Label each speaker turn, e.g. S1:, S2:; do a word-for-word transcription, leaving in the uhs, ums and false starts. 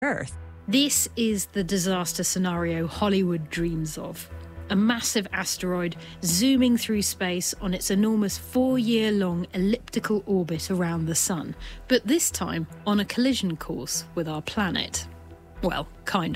S1: Earth.
S2: This is the disaster scenario Hollywood dreams of. A massive asteroid zooming through space on its enormous four-year-long elliptical orbit around the Sun, but this time on a collision course with our planet. Well, kind of.